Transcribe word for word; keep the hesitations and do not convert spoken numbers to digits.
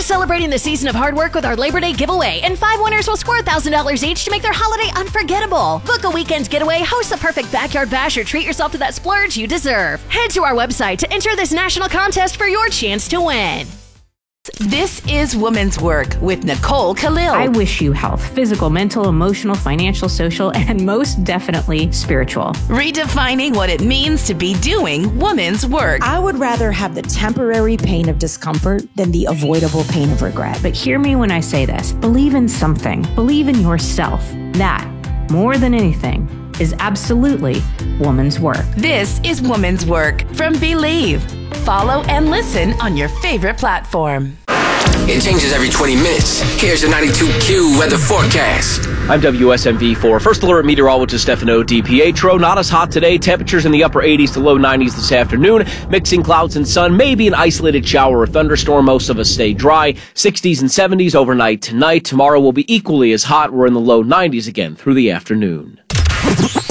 We're celebrating the season of hard work with our Labor Day giveaway, and five winners will score one thousand dollars each to make their holiday unforgettable. Book a weekend getaway, host a perfect backyard bash, or treat yourself to that splurge you deserve. Head to our website to enter this national contest for your chance to win. This is Women's Work with Nicole Khalil. I wish you health, physical, mental, emotional, financial, social, and most definitely spiritual. Redefining what it means to be doing women's work. I would rather have the temporary pain of discomfort than the avoidable pain of regret. But hear me when I say this. Believe in something. Believe in yourself. That, more than anything, is absolutely woman's work. This is Women's Work from Believe. Follow and listen on your favorite platform. It changes every twenty minutes. Here's your ninety-two Q weather forecast. I'm W S M V four First Alert meteorologist Stefano DiPietro. Not as hot today. Temperatures in the upper eighties to low nineties this afternoon. Mixing clouds and sun. Maybe an isolated shower or thunderstorm. Most of us stay dry. sixties and seventies overnight tonight. Tomorrow will be equally as hot. We're in the low nineties again through the afternoon.